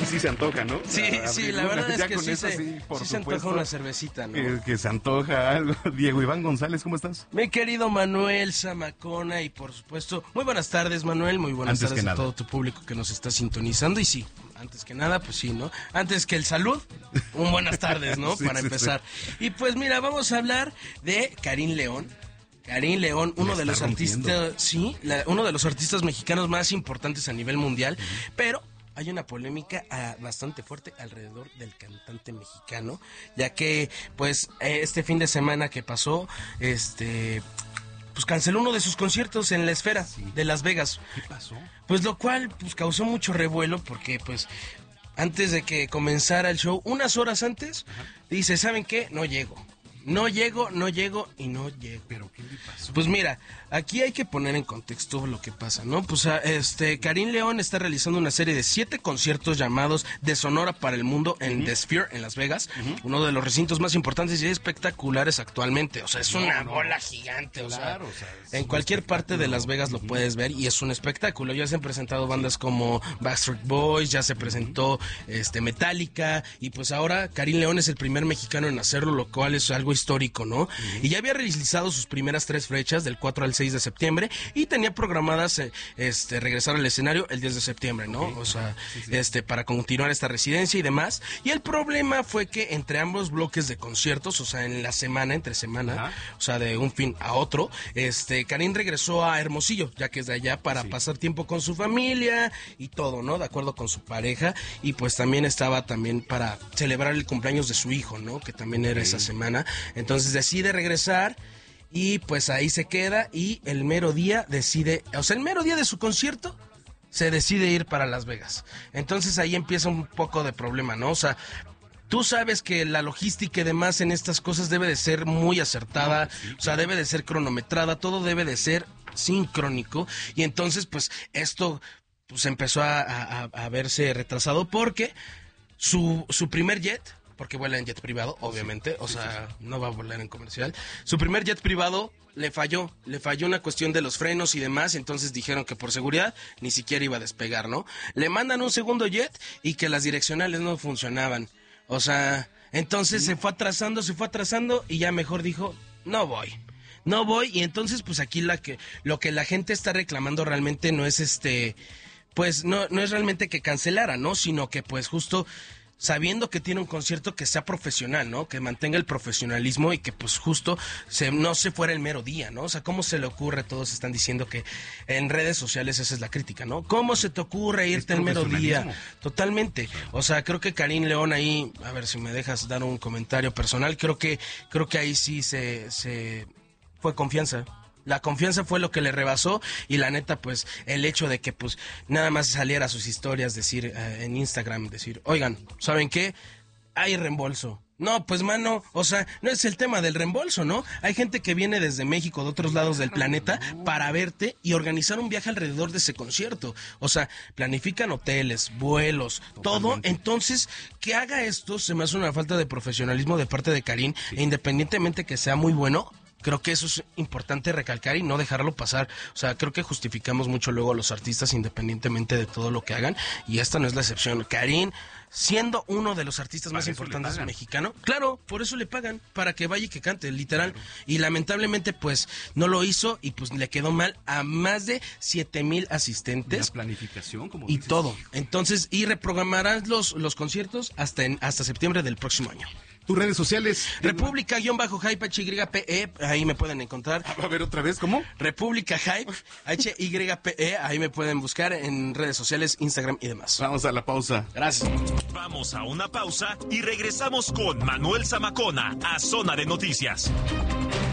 sí se antoja, ¿no? Sí, la verdad es que sí se antoja una cervecita, ¿no? Que se antoja algo. Diego Iván González, ¿cómo estás? Mi querido Manuel Zamacona, y por supuesto, muy buenas tardes, Manuel, muy buenas tardes a todo tu público que nos está sintonizando. Y sí, antes que nada, pues sí, ¿no? Antes que el salud, un buenas tardes, ¿no? Para empezar. Sí. Y pues mira, vamos a hablar de Karim León. Karim León, uno de los artistas, uno de los artistas mexicanos más importantes a nivel mundial, pero hay una polémica bastante fuerte alrededor del cantante mexicano, ya que pues este fin de semana que pasó, pues canceló uno de sus conciertos en la Esfera de Las Vegas. ¿Qué pasó? Pues lo cual pues causó mucho revuelo porque pues antes de que comenzara el show, unas horas antes, dice, ¿saben qué? No llego. No llego. ¿Pero qué le pasó? Pues mira, aquí hay que poner en contexto lo que pasa, ¿no? Pues Karim León está realizando una serie de 7 conciertos llamados De Sonora para el Mundo en The Sphere, en Las Vegas, uno de los recintos más importantes y espectaculares actualmente. O sea, es una bola gigante, claro, o sea en cualquier parte de Las Vegas lo puedes ver y es un espectáculo. Ya se han presentado bandas como Backstreet Boys, ya se presentó Metallica, y pues ahora Karim León es el primer mexicano en hacerlo, lo cual es algo histórico, ¿no? Y ya había realizado sus primeras 3 fechas, del 4 al 6 de septiembre, y tenía programadas regresar al escenario el 10 de septiembre, ¿no? O sea, para continuar esta residencia y demás. Y el problema fue que entre ambos bloques de conciertos, o sea, en la semana, entre semana, o sea, de un fin a otro, Karim regresó a Hermosillo, ya que es de allá, para pasar tiempo con su familia y todo, ¿no? De acuerdo con su pareja, y pues también estaba para celebrar el cumpleaños de su hijo, ¿no? Que también era esa semana. Entonces decide regresar y pues ahí se queda, y el mero día de su concierto se decide ir para Las Vegas. Entonces ahí empieza un poco de problema, ¿no? O sea, tú sabes que la logística y demás en estas cosas debe de ser muy acertada, o sea, debe de ser cronometrada, todo debe de ser sincrónico, y entonces pues esto pues empezó a verse retrasado porque su primer jet, porque vuela en jet privado, obviamente, no va a volar en comercial. Su primer jet privado le falló una cuestión de los frenos y demás, entonces dijeron que por seguridad ni siquiera iba a despegar, ¿no? Le mandan un segundo jet y que las direccionales no funcionaban. O sea, entonces se fue atrasando y ya mejor dijo, no voy, y entonces pues aquí lo que la gente está reclamando realmente no es pues no es realmente que cancelara, ¿no? Sino que pues justo sabiendo que tiene un concierto que sea profesional, ¿no? Que mantenga el profesionalismo y que pues justo no se fuera el mero día, ¿no? O sea, ¿cómo se le ocurre? Todos están diciendo que en redes sociales esa es la crítica, ¿no? ¿Cómo se te ocurre irte el mero día? Totalmente. O sea, creo que Karim León ahí, a ver si me dejas dar un comentario personal, creo que ahí sí se fue confianza. La confianza fue lo que le rebasó, y la neta, pues, el hecho de que, pues, nada más saliera a sus historias, decir, en Instagram, decir, oigan, ¿saben qué? Hay reembolso. No, pues, mano, o sea, no es el tema del reembolso, ¿no? Hay gente que viene desde México, de otros lados del planeta, para verte y organizar un viaje alrededor de ese concierto. O sea, planifican hoteles, vuelos, todo. Entonces, que haga esto se me hace una falta de profesionalismo de parte de Karim, e independientemente que sea muy bueno, creo que eso es importante recalcar y no dejarlo pasar. O sea, creo que justificamos mucho luego a los artistas independientemente de todo lo que hagan, y esta no es la excepción. Karim, siendo uno de los artistas más importantes mexicanos, claro, por eso le pagan, para que vaya y que cante, literal. Claro. Y lamentablemente, pues, no lo hizo, y pues le quedó mal a más de 7,000 asistentes. La planificación, como y dices. Todo. Entonces, y reprogramarán los conciertos hasta septiembre del próximo año. Tus redes sociales. República-Hype HYPE, ahí me pueden encontrar. A ver, otra vez, ¿cómo? República Hype HYPE, ahí me pueden buscar en redes sociales, Instagram y demás. Vamos a la pausa. Gracias. Vamos a una pausa y regresamos con Manuel Zamacona a Zona de Noticias.